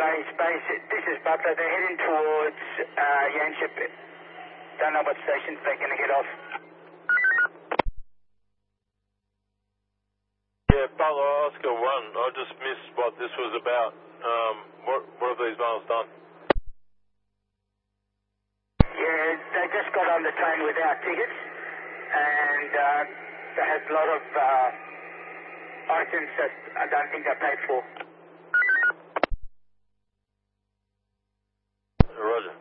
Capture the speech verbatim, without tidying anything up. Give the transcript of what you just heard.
Base, base, this is Butler. They're heading towards uh, Yanchep. Don't know what stations they're going to get off. Yeah, Butler Oscar one. I just missed what this was about. Um, what, what have these males done? Yeah, they just got on the train without tickets, and uh, they had a lot of uh, items that I don't think they paid for. Roger.